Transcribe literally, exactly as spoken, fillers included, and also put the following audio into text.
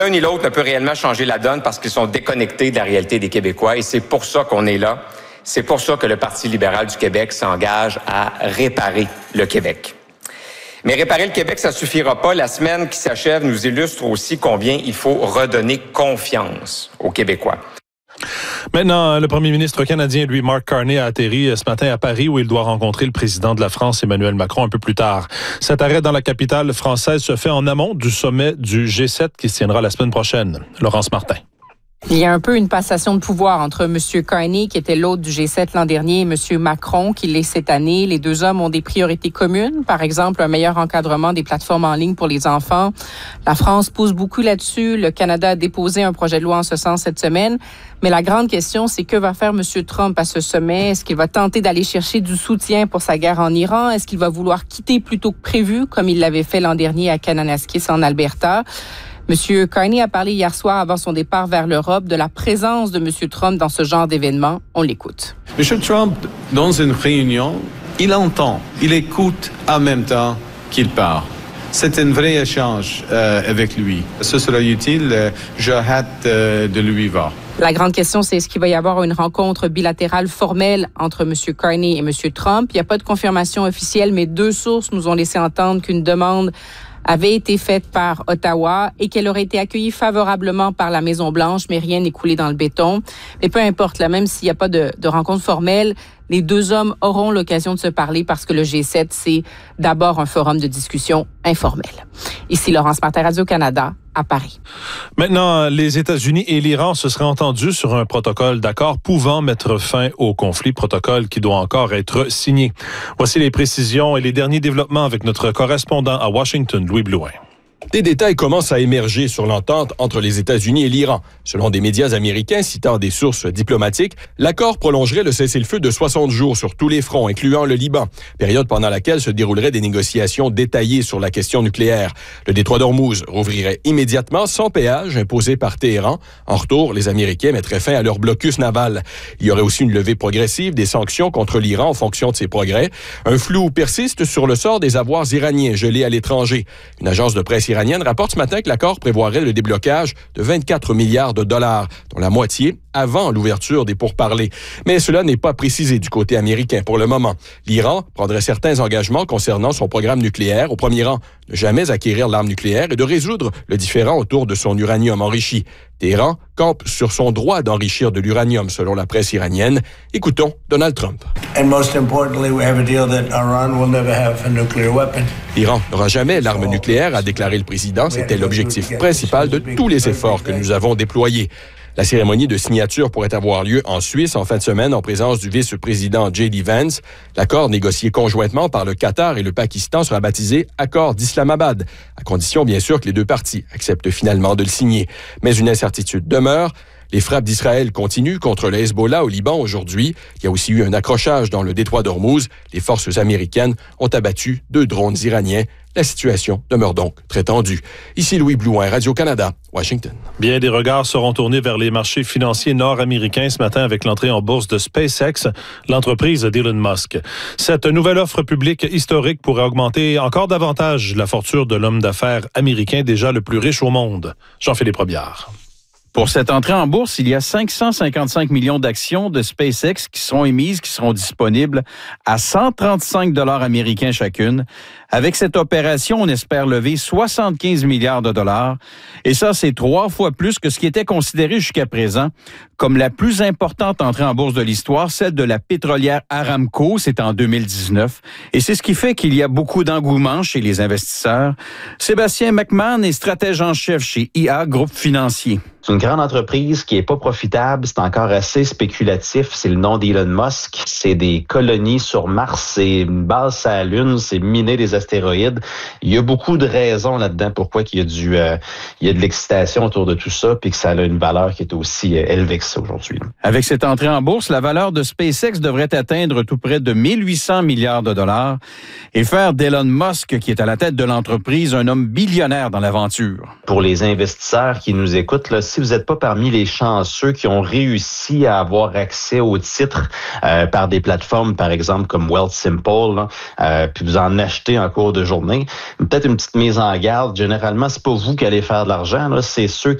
L'un ni l'autre ne peut réellement changer la donne parce qu'ils sont déconnectés de la réalité des Québécois et c'est pour ça qu'on est là. C'est pour ça que le Parti libéral du Québec s'engage à réparer le Québec. Mais réparer le Québec, ça ne suffira pas. La semaine qui s'achève nous illustre aussi combien il faut redonner confiance aux Québécois. Maintenant, le premier ministre canadien, lui, Mark Carney, a atterri ce matin à Paris où il doit rencontrer le président de la France, Emmanuel Macron, un peu plus tard. Cet arrêt dans la capitale française se fait en amont du sommet du G sept qui se tiendra la semaine prochaine. Laurence Martin. Il y a un peu une passation de pouvoir entre M. Carney, qui était l'hôte du G sept l'an dernier, et M. Macron, qui l'est cette année. Les deux hommes ont des priorités communes. Par exemple, un meilleur encadrement des plateformes en ligne pour les enfants. La France pousse beaucoup là-dessus. Le Canada a déposé un projet de loi en ce sens cette semaine. Mais la grande question, c'est que va faire M. Trump à ce sommet? Est-ce qu'il va tenter d'aller chercher du soutien pour sa guerre en Iran? Est-ce qu'il va vouloir quitter plus tôt que prévu, comme il l'avait fait l'an dernier à Kananaskis en Alberta? M. Carney a parlé hier soir, avant son départ vers l'Europe, de la présence de M. Trump dans ce genre d'événement. On l'écoute. M. Trump, dans une réunion, il entend, il écoute en même temps qu'il parle. C'est un vrai échange euh, avec lui. Ce sera utile. Euh, J'ai hâte euh, de lui voir. La grande question, c'est est-ce qu'il va y avoir une rencontre bilatérale formelle entre M. Carney et M. Trump? Il n'y a pas de confirmation officielle, mais deux sources nous ont laissé entendre qu'une demande avait été faite par Ottawa et qu'elle aurait été accueillie favorablement par la Maison-Blanche, mais rien n'est coulé dans le béton. Mais peu importe, là, même s'il n'y a pas de, de rencontre formelle, les deux hommes auront l'occasion de se parler parce que le G sept, c'est d'abord un forum de discussion informel. Ici Laurence Martin, Radio-Canada, à Paris. Maintenant, les États-Unis et l'Iran se seraient entendus sur un protocole d'accord pouvant mettre fin au conflit, protocole qui doit encore être signé. Voici les précisions et les derniers développements avec notre correspondant à Washington, Louis Blouin. Des détails commencent à émerger sur l'entente entre les États-Unis et l'Iran. Selon des médias américains citant des sources diplomatiques, l'accord prolongerait le cessez-le-feu de soixante jours sur tous les fronts, incluant le Liban, période pendant laquelle se dérouleraient des négociations détaillées sur la question nucléaire. Le détroit d'Ormuz rouvrirait immédiatement sans péage imposé par Téhéran. En retour, les Américains mettraient fin à leur blocus naval. Il y aurait aussi une levée progressive des sanctions contre l'Iran en fonction de ses progrès. Un flou persiste sur le sort des avoirs iraniens gelés à l'étranger. Une agence de presse iranienne rapporte ce matin que l'accord prévoirait le déblocage de vingt-quatre milliards de dollars, dont la moitié avant l'ouverture des pourparlers. Mais cela n'est pas précisé du côté américain pour le moment. L'Iran prendrait certains engagements concernant son programme nucléaire, au premier rang, ne jamais acquérir l'arme nucléaire et de résoudre le différend autour de son uranium enrichi. Téhéran campe sur son droit d'enrichir de l'uranium, selon la presse iranienne. Écoutons Donald Trump. L'Iran n'aura jamais l'arme nucléaire, a déclaré le président. C'était l'objectif principal de tous les efforts que nous avons déployés. La cérémonie de signature pourrait avoir lieu en Suisse en fin de semaine en présence du vice-président J D Vance. L'accord négocié conjointement par le Qatar et le Pakistan sera baptisé Accord d'Islamabad, à condition bien sûr que les deux parties acceptent finalement de le signer. Mais une incertitude demeure. Les frappes d'Israël continuent contre le Hezbollah au Liban aujourd'hui. Il y a aussi eu un accrochage dans le détroit d'Ormuz. Les forces américaines ont abattu deux drones iraniens. La situation demeure donc très tendue. Ici Louis Blouin, Radio-Canada, Washington. Bien des regards seront tournés vers les marchés financiers nord-américains ce matin avec l'entrée en bourse de SpaceX, l'entreprise d'Elon Musk. Cette nouvelle offre publique historique pourrait augmenter encore davantage la fortune de l'homme d'affaires américain déjà le plus riche au monde. Jean-Philippe Robillard. Pour cette entrée en bourse, il y a cinq cent cinquante-cinq millions d'actions de SpaceX qui seront émises, qui seront disponibles à cent trente-cinq dollars américains chacune. Avec cette opération, on espère lever soixante-quinze milliards de dollars. Et ça, c'est trois fois plus que ce qui était considéré jusqu'à présent comme la plus importante entrée en bourse de l'histoire, celle de la pétrolière Aramco, c'est en deux mille dix-neuf. Et c'est ce qui fait qu'il y a beaucoup d'engouement chez les investisseurs. Sébastien McMahon est stratège en chef chez I A Groupe Financier. C'est une grande entreprise qui est pas profitable, c'est encore assez spéculatif, c'est le nom d'Elon Musk, c'est des colonies sur Mars, c'est une base sur la Lune, c'est miner des astéroïdes. Il y a beaucoup de raisons là-dedans pourquoi il y a du euh, il y a de l'excitation autour de tout ça puis que ça a une valeur qui est aussi euh, élevée que ça aujourd'hui. Avec cette entrée en bourse, la valeur de SpaceX devrait atteindre tout près de mille huit cents milliards de dollars et faire d'Elon Musk, qui est à la tête de l'entreprise, un homme billionnaire dans l'aventure. Pour les investisseurs qui nous écoutent, là, si vous n'êtes pas parmi les chanceux qui ont réussi à avoir accès aux titres euh, par des plateformes, par exemple, comme Wealthsimple, là, euh, puis vous en achetez en cours de journée, peut-être une petite mise en garde. Généralement, c'est pas vous qui allez faire de l'argent, là, c'est ceux